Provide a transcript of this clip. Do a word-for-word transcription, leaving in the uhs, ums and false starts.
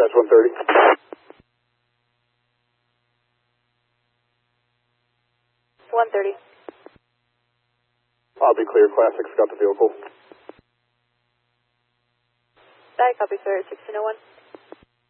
Dispatch one thirty. one thirty. I'll be clear. Classics got the vehicle. I copy, sir. sixteen oh one.